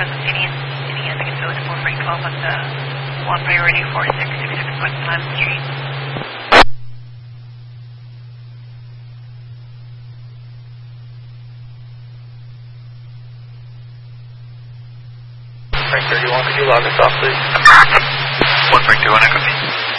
doesn't see any other control at 4 Frank 12 on the 1 priority 4666 West Lamb Street. Frank 31, could you log us off, please? 1 Frank 21, echo me.